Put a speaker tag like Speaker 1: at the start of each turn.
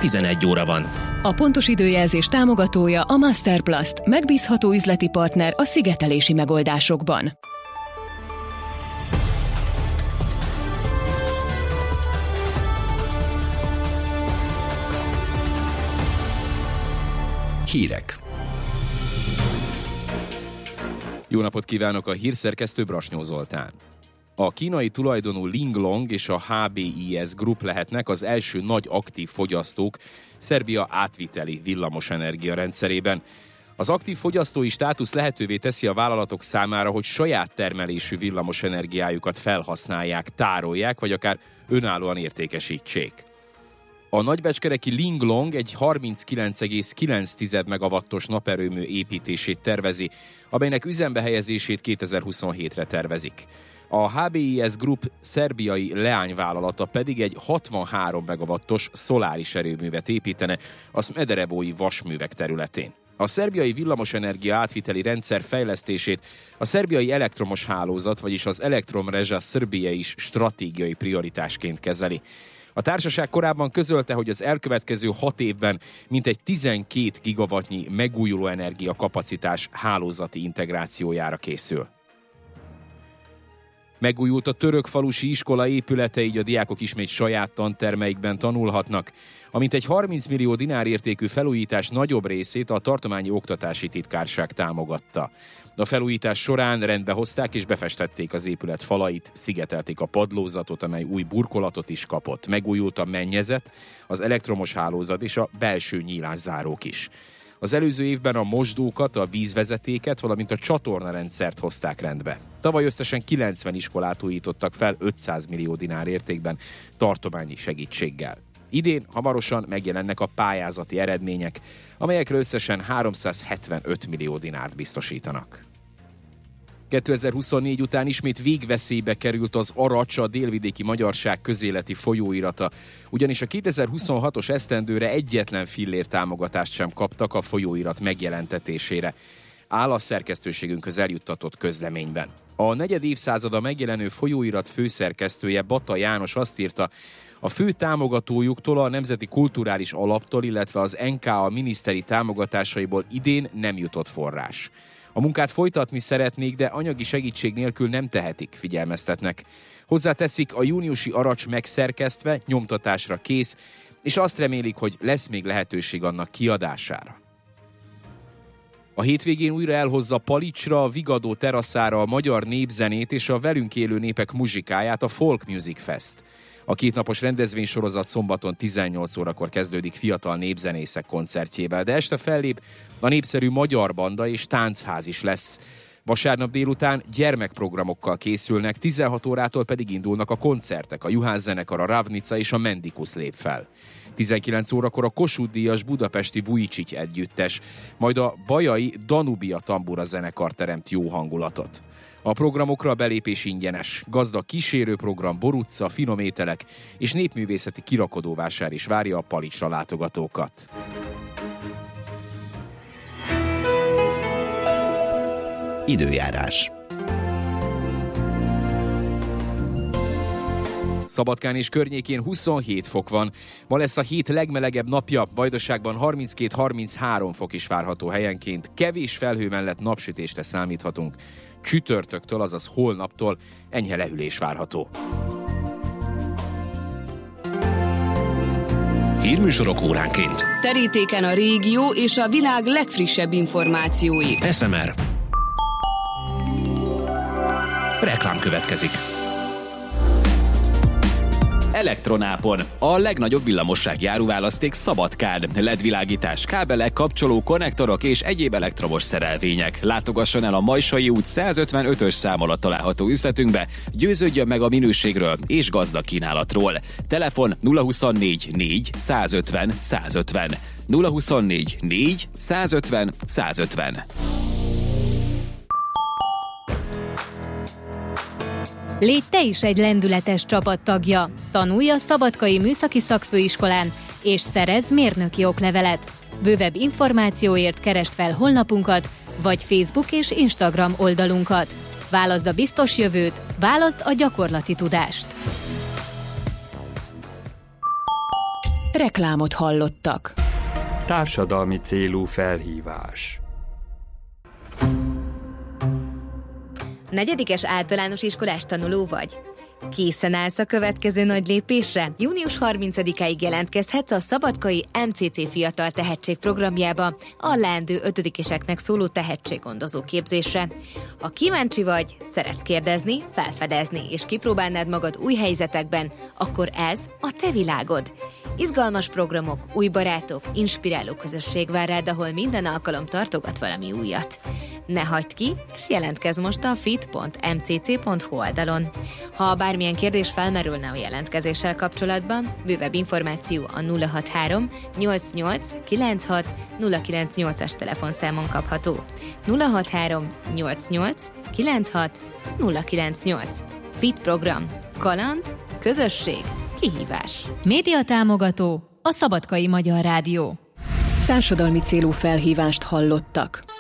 Speaker 1: 11 óra van.
Speaker 2: A pontos időjelzés támogatója a Masterplast, megbízható üzleti partner a szigetelési megoldásokban.
Speaker 1: Hírek.
Speaker 3: Jó napot kívánok, a hírszerkesztő Brasnyó Zoltán. A kínai tulajdonú Linglong és a HBIS Group lehetnek az első nagy aktív fogyasztók Szerbia átviteli villamosenergia rendszerében. Az aktív fogyasztói státusz lehetővé teszi a vállalatok számára, hogy saját termelésű villamosenergiájukat felhasználják, tárolják, vagy akár önállóan értékesítsék. A nagybecskereki Linglong egy 39,9 megawattos naperőmű építését tervezi, amelynek üzembe helyezését 2027-re tervezik. A HBIS Group szerbiai leányvállalata pedig egy 63 megawattos szoláris erőművet építene a Smederevói vasművek területén. A szerbiai villamosenergia átviteli rendszer fejlesztését a szerbiai elektromos hálózat, vagyis az Elektromreža Srbije is stratégiai prioritásként kezeli. A társaság korábban közölte, hogy az elkövetkező 6 évben mintegy 12 gigawattnyi megújuló energia kapacitás hálózati integrációjára készül. Megújult a Törökfalusi iskola épülete, így a diákok ismét saját tantermeikben tanulhatnak. A mintegy 30 millió dinár értékű felújítás nagyobb részét a tartományi oktatási titkárság támogatta. A felújítás során rendbe hozták és befestették az épület falait, szigetelték a padlózatot, amely új burkolatot is kapott. Megújult a mennyezet, az elektromos hálózat és a belső nyílászárók is. Az előző évben a mosdókat, a vízvezetéket, valamint a csatornarendszert hozták rendbe. Tavaly összesen 90 iskolát újítottak fel 500 millió dinár értékben tartományi segítséggel. Idén hamarosan megjelennek a pályázati eredmények, amelyekre összesen 375 millió dinárt biztosítanak. 2024 után ismét végveszélybe került az Aracs, a délvidéki magyarság közéleti folyóirata, ugyanis a 2026-os esztendőre egyetlen fillér támogatást sem kaptak a folyóirat megjelentetésére, áll a szerkesztőségünkhöz eljuttatott közleményben. A negyed évszázada megjelenő folyóirat főszerkesztője, Bata János azt írta, a fő támogatójuktól, a Nemzeti Kulturális Alaptól, illetve az NKA miniszteri támogatásaiból idén nem jutott forrás. A munkát folytatni szeretnék, de anyagi segítség nélkül nem tehetik, figyelmeztetnek. Hozzáteszik, a júniusi Aracs megszerkesztve, nyomtatásra kész, és azt remélik, hogy lesz még lehetőség annak kiadására. A hétvégén újra elhozza Palicsra, a Vigadó teraszára a magyar népzenét és a velünk élő népek muzsikáját, a Folk Music Fest. A kétnapos rendezvénysorozat szombaton 18 órakor kezdődik fiatal népzenészek koncertjével, de este fellép a népszerű magyar banda és táncház is lesz. Vasárnap délután gyermekprogramokkal készülnek, 16 órától pedig indulnak a koncertek, a Juhász zenekar, a Ravnica és a Mendikusz lép fel. 19 órakor a Kossuth-díjas budapesti Vujicic együttes, majd a bajai Danubia tambura zenekar teremt jó hangulatot. A programokra a belépés ingyenes. Gazdag kísérőprogram, borucca, finom ételek és népművészeti kirakodóvásár is várja a Palicsra látogatókat.
Speaker 1: Időjárás.
Speaker 3: Szabadkán és környékén 27 fok van. Ma lesz a hét legmelegebb napja, Vajdaságban 32-33 fok is várható helyenként. Kevés felhő mellett napsütésre számíthatunk. Csütörtöktől, azaz holnaptól enyhe lehűlés várható.
Speaker 1: Hírműsorok óránként.
Speaker 4: Terítéken a régió és a világ legfrissebb információi.
Speaker 1: SMR. Reklám következik.
Speaker 5: Elektronápon. A legnagyobb villamossági áruválaszték Szabadkán. LED-világítás, kábelek, kapcsoló, konnektorok és egyéb elektromos szerelvények. Látogasson el a Majsai út 155-ös szám alatt található üzletünkbe, győződjön meg a minőségről és gazdag kínálatról. Telefon 024 4 150 150. 024 4 150 150.
Speaker 6: Légy te is egy lendületes csapattagja. Tanulj a Szabadkai Műszaki Szakfőiskolán, és szerezz mérnöki oklevelet. Bővebb információért keresd fel honlapunkat, vagy Facebook és Instagram oldalunkat. Válaszd a biztos jövőt, válaszd a gyakorlati tudást.
Speaker 2: Reklámot hallottak.
Speaker 7: Társadalmi célú felhívás.
Speaker 8: Negyedikes általános iskolás tanuló vagy? Készen állsz a következő nagy lépésre? Június 30-áig jelentkezhetsz a Szabadkai MCC Fiatal Tehetség programjába a leendő 5-eseknek szóló tehetséggondozó képzésre. Ha kíváncsi vagy, szeretsz kérdezni, felfedezni és kipróbálnád magad új helyzetekben, akkor ez a te világod. Izgalmas programok, új barátok, inspiráló közösség vár rád, ahol minden alkalom tartogat valami újat. Ne hagyd ki, és jelentkezz most a fit.mcc.hu oldalon. Ha bármilyen kérdés felmerülne a jelentkezéssel kapcsolatban, bővebb információ a 063 88 96 098-as telefonszámon kapható. 063 88 96 098. Fit program. Kaland, közösség, kihívás.
Speaker 6: Média támogató a Szabadkai Magyar Rádió.
Speaker 2: Társadalmi célú felhívást hallottak.